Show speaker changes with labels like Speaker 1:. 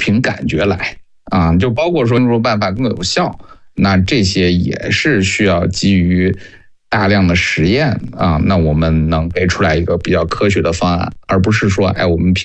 Speaker 1: 凭感觉来啊，就包括说办法更有效，那这些也是需要基于大量的实验啊，那我们能给出来一个比较科学的方案，而不是说我们凭